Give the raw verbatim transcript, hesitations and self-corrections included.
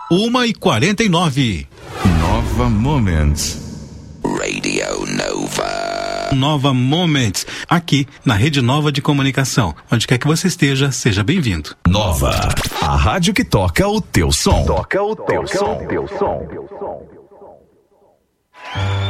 uma e quarenta e nove. Nova Moments. Radio Nova. Nova Moments, aqui na Rede Nova de Comunicação. Onde quer que você esteja, seja bem-vindo. Nova, a rádio que toca o teu som. Toca o teu som. Teu som.